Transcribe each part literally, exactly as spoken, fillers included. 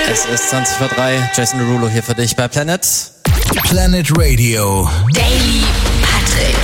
Es ist zwanzig vor drei. Jason Derulo hier für dich bei Planet. Planet Radio. Daily Patrick.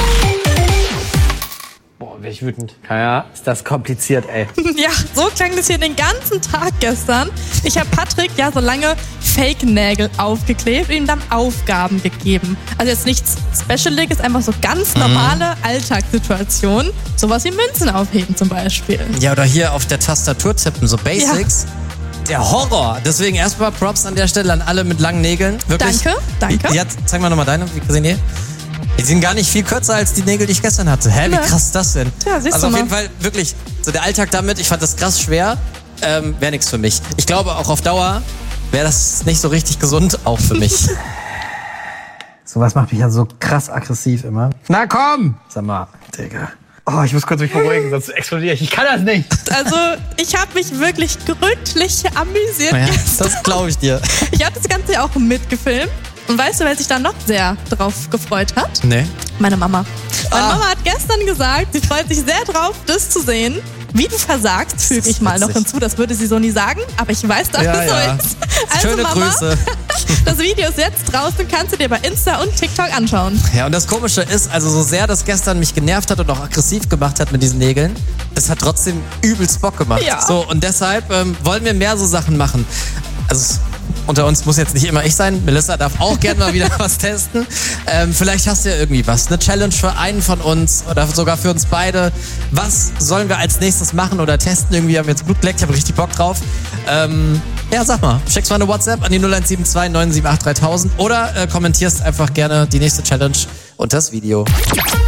Boah, bin ich wütend. Ja, ist das kompliziert, ey. Ja, so klang das hier den ganzen Tag gestern. Ich habe Patrick ja so lange Fake-Nägel aufgeklebt und ihm dann Aufgaben gegeben. Also jetzt nichts Specialiges, einfach so ganz normale mhm. Alltagssituationen. Sowas wie Münzen aufheben zum Beispiel. Ja, oder hier auf der Tastatur tippen, so Basics. Ja. Der Horror. Deswegen erstmal Props an der Stelle an alle mit langen Nägeln. Wirklich. Danke, danke. Ja, zeig mal nochmal deine. Wie sehen die? Die sind gar nicht viel kürzer als die Nägel, die ich gestern hatte. Hä, wie krass ist das denn? Ja, siehst also du auf jeden mal. Fall wirklich, so der Alltag damit, ich fand das krass schwer, ähm, wäre nichts für mich. Ich glaube auch auf Dauer wäre das nicht so richtig gesund, auch für mich. Sowas macht mich ja so krass aggressiv immer. Na komm! Sag mal, Digga. Oh, ich muss kurz mich beruhigen, sonst explodiere ich. Ich kann das nicht. Also, ich habe mich wirklich gründlich amüsiert. Ja, das glaube ich dir. Ich habe das Ganze ja auch mitgefilmt. Und weißt du, wer sich da noch sehr drauf gefreut hat? Nee. Meine Mama. Meine Ah. Mama hat gestern gesagt, sie freut sich sehr drauf, das zu sehen. Wie du versagst, füge ich mal noch witzig. hinzu. Das würde sie so nie sagen, aber ich weiß, dass Ja, es so ja. ist. Also Schöne Mama, Grüße. das Video ist jetzt draußen, kannst du dir bei Insta und TikTok anschauen. Ja, und das Komische ist, also so sehr das gestern mich genervt hat und auch aggressiv gemacht hat mit diesen Nägeln, es hat trotzdem übelst Bock gemacht. Ja. So, und deshalb ähm, wollen wir mehr so Sachen machen. Also unter uns muss jetzt nicht immer ich sein. Melissa darf auch gerne mal wieder was testen. Ähm, vielleicht hast du ja irgendwie was. Eine Challenge für einen von uns oder sogar für uns beide. Was sollen wir als nächstes machen oder testen? Irgendwie haben wir jetzt Blut geleckt. Ich habe richtig Bock drauf. Ähm, ja, sag mal. Schickst mal eine WhatsApp an die null eins sieben zwei neun sieben acht dreitausend oder äh, kommentierst einfach gerne die nächste Challenge unter das Video.